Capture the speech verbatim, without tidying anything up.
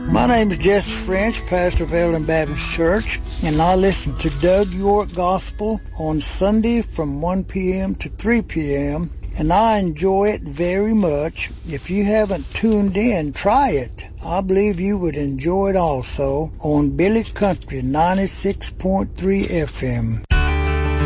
My name is Jesse French, pastor of Ellen Baptist Church, and I listen to Doug York Gospel on Sunday from one p.m. to three p.m., and I enjoy it very much. If you haven't tuned in, try it. I believe you would enjoy it also on Billy Country ninety-six point three F M.